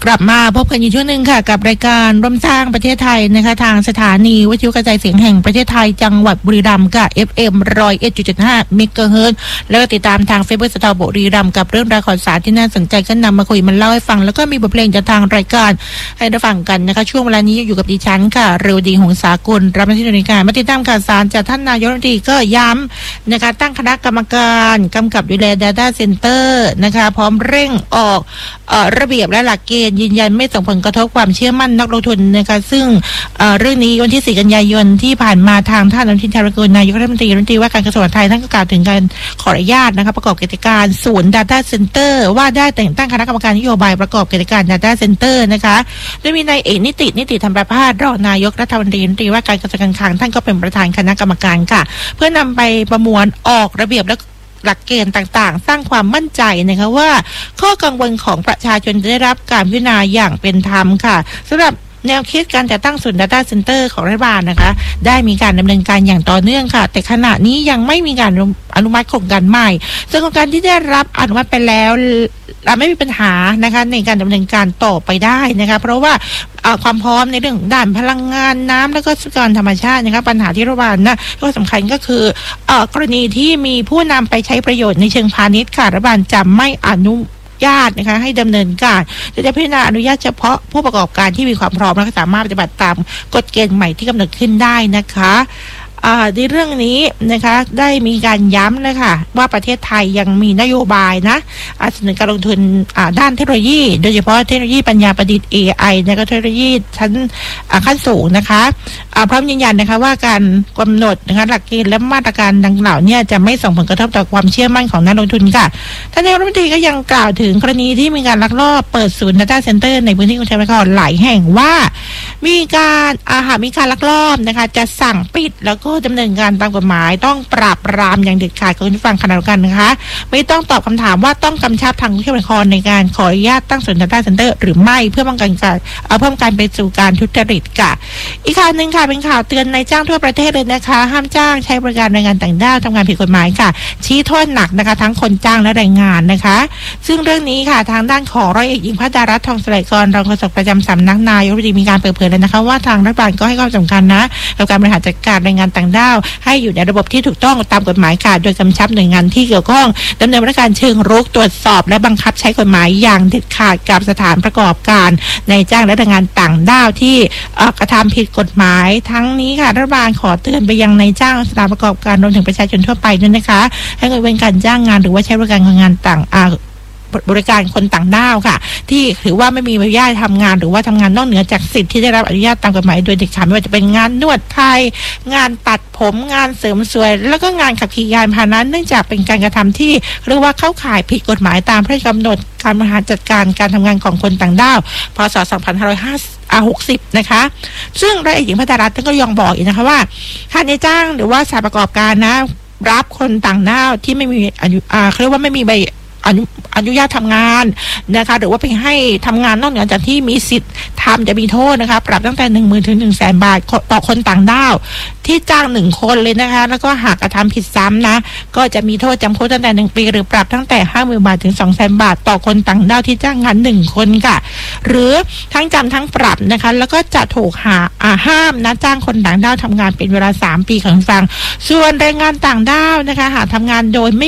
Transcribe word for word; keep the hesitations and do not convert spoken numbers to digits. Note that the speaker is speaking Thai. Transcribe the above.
กลับมาพบกันอีกช่วงหนึ่งค่ะกับรายการร่วมสร้างประเทศไทยนะคะทางสถานีวิทยุกระจายเสียงแห่งประเทศไทยจังหวัดบุรีรัมย์กับ เอฟ เอ็ม หนึ่งร้อยเอ็ดจุดเจ็ดห้า เมกะเฮิรตซ์แล้วก็ติดตามทาง Facebook สตบุรีรัมย์กับเรื่องราวข่าวสารที่น่าสนใจก็นำมาคุยมันเล่าให้ฟังแล้วก็มีบทเพลงจากทางรายการให้ได้ฟังกันนะคะช่วงเวลานี้อยู่กับดิฉันค่ะเรวดีหงสากลรับหน้าที่ในการมาติดตามข่าวสารจากท่านนายกรัฐมนตรีก็ย้ำนะคะตั้งคณะกรรมการกำกับดูแล Data Center นะคะพร้อมเร่งออกเอ่อระเบียบและหลักเกณฑ์ยืนยันไม่ส่งผลกระทบความเชื่อมั่นนักลงทุนนะคะซึ่งเอ่อเรื่องนี้วันที่สี่กันยายนที่ผ่านมาทางท่านอนุทินชาญวิรากูลนายกรัฐมนตรีรัฐมนตรีว่าการกระทรวงมหาดไทยท่านก็กล่าวถึงการขออนุญาตนะคะประกอบกิจการศูนย์ Data Center ว่าได้แต่งตั้งคณะกรรมการนโยบายประกอบกิจการ Data Center นะคะโดยมีนายเอกนิตินิติธรรมประภาสรองนายกรัฐมนตรีรัฐมนตรีว่าการกระทรวงการคลังท่านก็เป็นประธานคณะกรรมการค่ะเพื่อนำไปประมวลออกระเบียบและหลักเกณฑ์ต่างๆสร้างความมั่นใจนะคะว่าข้อกังวลของประชาชนจะได้รับการพิจารณาอย่างเป็นธรรมค่ะสำหรับแนวคิดการจัดตั้งศูนย์ Data Center ของรัฐบาลนะคะได้มีการดำเนินการอย่างต่อเนื่องค่ะแต่ขณะนี้ยังไม่มีการอนุมัติโครงการใหม่ซึ่งโครงการที่ได้รับอนุมัติไปแล้วเราไม่มีปัญหานะคะในการดำเนินการต่อไปได้นะคะเพราะว่าความพร้อมในเรื่องด้านพลังงานน้ำและก็ทรัพยากรธรรมชาตินะคะปัญหาที่รัฐบาลนะก็สำคัญก็คือกรณีที่มีผู้นำไปใช้ประโยชน์ในเชิงพาณิชย์ค่ะรัฐบาลจะไม่อนุญาตนะคะให้ดำเนินการจะพิจารณาอนุญาตเฉพาะผู้ประกอบการที่มีความพร้อมและสามารถปฏิบัติตามกฎเกณฑ์ใหม่ที่กำหนดขึ้นได้นะคะในเรื่องนี้นะคะได้มีการย้ำนะคะว่าประเทศไทยยังมีนโยบายนะสนับสนุนการลงทุนด้านเทคโนโลยีโดยเฉพาะเทคโนโลยีปัญญาประดิษฐ์ เอ ไอ และก็เทคโนโลยีชั้นขั้นสูงนะคะพร้อมยืนยันนะคะว่าการกำหนดนะคะหลักเกณฑ์และมาตรการดังกล่าวเนี่ยจะไม่ส่งผลกระทบต่อความเชื่อมั่นของนักลงทุนค่ะท่านนายกรัฐมนตรีก็ยังกล่าวถึงกรณีที่มีการลักลอบเปิดศูนย์ Data Center ในพื้นที่กรุงเทพมหานครหลายแห่งว่ามีการอาหารมีการลักลอบนะคะจะสั่งปิดแล้วก็ดำเนินการตามกฎหมายต้องปราบปรามอย่างเด็ดขาดกับคุณผู้ฟังขนาดกันนะคะไม่ต้องตอบคำถามว่าต้องกำชับทางกรุงเทพมหานครในการขออนุญาตตั้งศูนย์ Data Center หรือไม่เพื่อป้องกันการเอาเพิ่มการไปสู่การทุจริตค่ะอีกข่าวนึงค่ะเป็นข่าวเตือนนายจ้างทั่วประเทศเลยนะคะห้ามจ้างใช้บริการแรงงานต่างด้าวทำงานผิดกฎหมายค่ะชี้โทษหนักนะคะทั้งคนจ้างและแรงงานนะคะซึ่งเรื่องนี้ค่ะทางด้านของร้อยเอกหญิงภัดารัตน์ทองสลายกรรองโฆษกประจำสำนักนายกรัฐมนตรีมีการเปิดเผยเลยนะคะว่าทางรัฐบาลก็ให้ความสำคัญนะกับการบริหารจัดการแรงงานต่างด้าวให้อยู่ในระบบที่ถูกต้องตามกฎหมายค่ะโดยกำชับหน่วยงานที่เกี่ยวข้องดำเนินมาตรการเชิงรุกตรวจสอบและบังคับใช้กฎหมายอย่างเด็ดขาดกับสถานประกอบการนายจ้างและแรงงานต่างด้าวที่กระทำผิดกฎหมายทั้งนี้ค่ะรัฐบาลขอเตือนไปยังนายจ้างสถานประกอบการรวมถึงประชาชนทั่วไปด้วยนะคะให้งดเว้นการจ้างงานหรือว่าใช้บริการคนงานต่างบริการคนต่างด้าวค่ะที่ถือว่าไม่มีใบอนุญาตทำงานหรือว่าทำงานนอกเหนือจากสิทธิ์ที่ได้รับอนุญาตตามกฎหมายโดยเด็ดขาดไม่ว่าจะเป็นงานนวดไทยงานตัดผมงานเสริมสวยแล้วก็งานขับขี่ยานพาหนะเนื่องจากเป็นการกระทำที่เรียกว่าเข้าข่ายผิดกฎหมายตามพระราชกำหนดการบริหารจัดการการทำงานของคนต่างด้าวพ.ศ. สองพันห้าร้อยหกสิบนะคะซึ่งร้อยเอกหญิงภัดารัตน์ก็ยังบอกอีกนะคะว่าถ้านายจ้างหรือว่าสถานประกอบการนะรับคนต่างด้าวที่ไม่มีอนุอ่าเขาเรียกว่าไม่มีใบอนุอนุญาตทำงานนะคะหรือว่าไปให้ทำงานนอกเหนือจากที่มีสิทธิ์ทำจะมีโทษนะคะปรับตั้งแต่หนึ่งหมื่นถึงหนึ่งแสนบาทต่อคนต่างด้าวที่จ้างหนึ่งคนเลยนะคะแล้วก็หากกระทำผิดซ้ำนะก็จะมีโทษจำคุกตั้งแต่หนึ่งปีหรือปรับตั้งแต่ห้าหมื่นบาทถึงสองแสนบาทต่อคนต่างด้าวที่จ้างงานหนึ่งคนค่ะหรือทั้งจำทั้งปรับนะคะแล้วก็จะถูกหาห้ามนะจ้างคนต่างด้าวทำงานเป็นเวลาสามปีของฟังส่วนแรงงานต่างด้าวนะคะหากทำงานโดยไม่